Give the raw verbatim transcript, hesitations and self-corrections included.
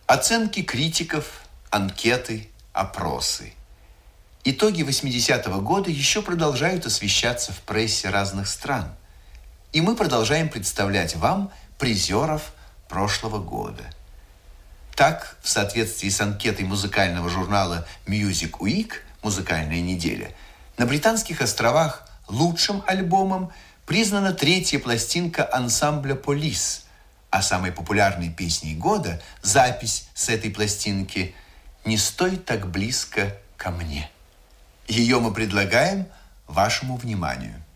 Оценки критиков, анкеты, опросы. Итоги восьмидесятого года еще продолжают освещаться в прессе разных стран. И мы продолжаем представлять вам призеров прошлого года. Так, в соответствии с анкетой музыкального журнала Music Week «Музыкальная неделя», на Британских островах лучшим альбомом признана третья пластинка ансамбля Police, а самой популярной песней года – запись с этой пластинки «Не стой так близко ко мне». Ее мы предлагаем вашему вниманию.